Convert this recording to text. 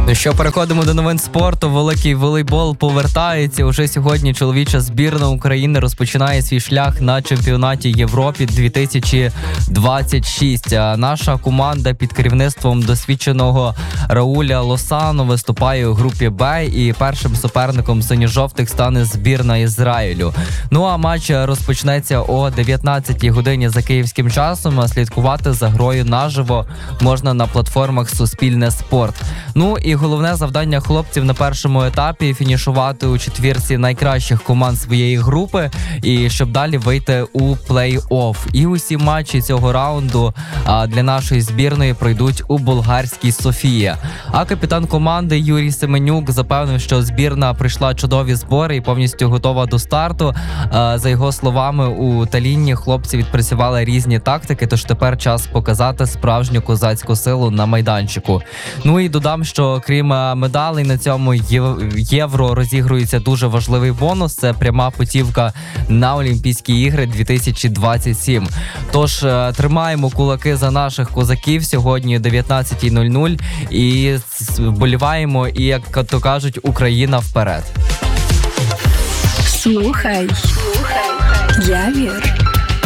Ну що, переходимо до новин спорту. Великий волейбол повертається. Уже сьогодні чоловіча збірна України розпочинає свій шлях на чемпіонаті Європи 2026. Наша команда під керівництвом досвідченого Рауля Лосано виступає у групі Б, і першим суперником синьо-жовтих стане збірна Ізраїлю. Ну а матч розпочнеться о 19-й годині за київським часом, а слідкувати за грою наживо можна на платформах Суспільне спорт. Ну і головне завдання хлопців на першому етапі – фінішувати у четвірці найкращих команд своєї групи, і щоб далі вийти у плей-офф. І усі матчі цього раунду для нашої збірної пройдуть у болгарській Софія. А капітан команди Юрій Семенюк запевнив, що збірна пройшла чудові збори і повністю готова до старту. За його словами, у Таллінні хлопці відпрацювали різні тактики, тож тепер час показати справжню козацьку силу на майданчику. Ну і додам, що крім медалей на цьому євро розігрується дуже важливий бонус – це пряма путівка на Олімпійські ігри 2027. Тож тримаємо кулаки за наших козаків сьогодні о 19:00 і вболіваємо, і, як то кажуть, Україна вперед. Слухай. Явір.